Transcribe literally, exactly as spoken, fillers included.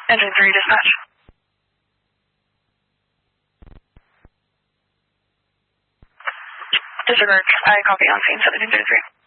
Engine three dispatch. Disregard. I copy on scene seventeen thirty-three.